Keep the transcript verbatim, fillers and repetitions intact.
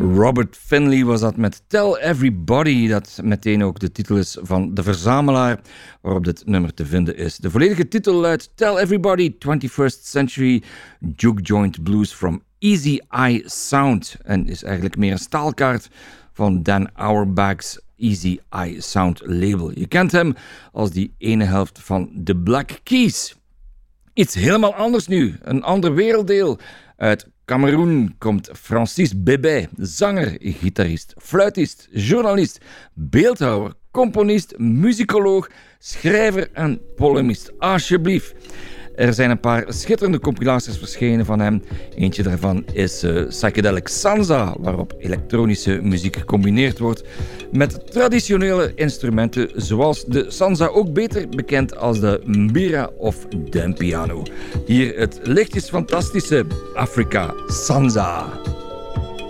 Robert Finley was dat met Tell Everybody, dat meteen ook de titel is van De Verzamelaar, waarop dit nummer te vinden is. De volledige titel luidt Tell Everybody, twenty-first Century Juke Joint Blues from Easy Eye Sound, en is eigenlijk meer een staalkaart van Dan Auerbach's Easy Eye Sound label. Je kent hem als die ene helft van The Black Keys. Iets helemaal anders nu, een ander werelddeel. Uit Cameroen komt Francis Bébé, zanger, gitarist, fluitist, journalist, beeldhouwer, componist, muzikoloog, schrijver en polemist. Alsjeblieft. Er zijn een paar schitterende compilaties verschenen van hem. Eentje daarvan is uh, Psychedelic Sansa, waarop elektronische muziek gecombineerd wordt met traditionele instrumenten zoals de Sansa, ook beter bekend als de mbira of de piano. Hier het lichtjes fantastische Afrika Sansa.